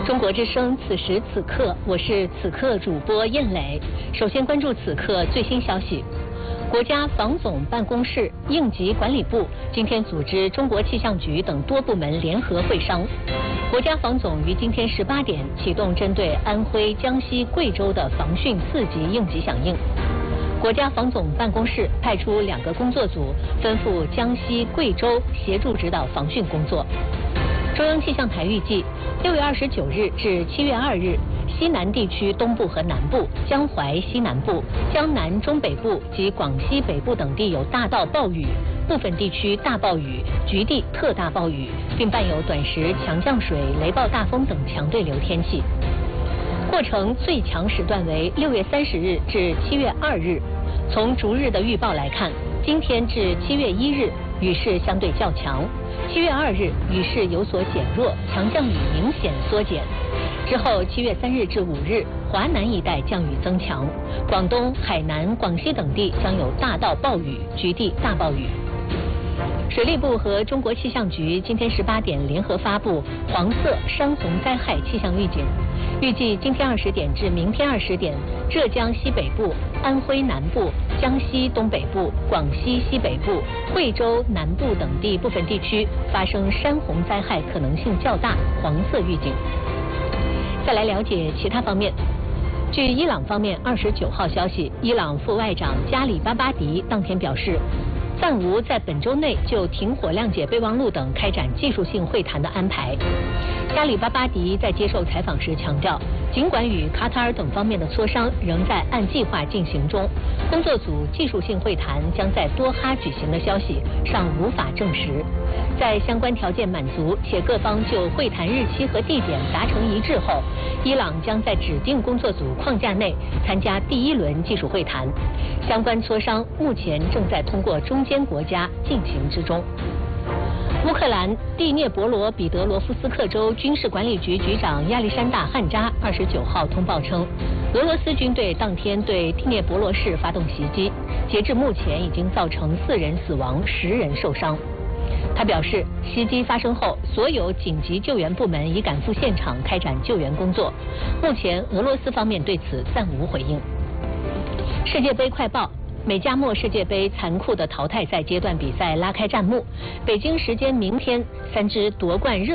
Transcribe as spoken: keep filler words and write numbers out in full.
中国之声，此时此刻，我是此刻主播燕磊。首先关注此刻最新消息。国家防总办公室、应急管理部今天组织中国气象局等多部门联合会商。国家防总于今天十八点启动针对安徽、江西、贵州的防汛四级应急响应。国家防总办公室派出两个工作组，吩咐江西、贵州协助指导防汛工作。中央气象台预计，六月二十九日至七月二日，西南地区东部和南部、江淮西南部、江南中北部及广西北部等地有大到暴雨，部分地区大暴雨，局地特大暴雨，并伴有短时强降水、雷暴大风等强对流天气。过程最强时段为六月三十日至七月二日。从逐日的预报来看，今天至七月一日雨势相对较强，七月二日雨势有所减弱，强降雨明显缩减。之后七月三日至五日，华南一带降雨增强，广东、海南、广西等地将有大到暴雨，局地大暴雨。水利部和中国气象局今天十八点联合发布黄色山洪灾害气象预警，预计今天二十点至明天二十点，浙江西北部、安徽南部、江西东北部、广西西北部、贵州南部等地部分地区发生山洪灾害可能性较大，黄色预警。再来了解其他方面。据伊朗方面二十九号消息，伊朗副外长加里巴巴迪当天表示，暂无在本周内就停火谅解备忘录等开展技术性会谈的安排。加里巴巴迪在接受采访时强调，尽管与卡塔尔等方面的磋商仍在按计划进行中，工作组技术性会谈将在多哈举行的消息尚无法证实。在相关条件满足且各方就会谈日期和地点达成一致后，伊朗将在指定工作组框架内参加第一轮技术会谈。相关磋商目前正在通过中间国家进行之中。乌克兰第聂伯罗彼得罗夫斯克州军事管理局局长亚历山大·汉扎二十九号通报称，俄罗斯军队当天对第聂伯罗市发动袭击，截至目前已经造成四人死亡、十人受伤。他表示，袭击发生后，所有紧急救援部门已赶赴现场开展救援工作。目前，俄罗斯方面对此暂无回应。世界杯快报。美加墨世界杯残酷的淘汰赛阶段比赛拉开战幕，北京时间明天，三支夺冠热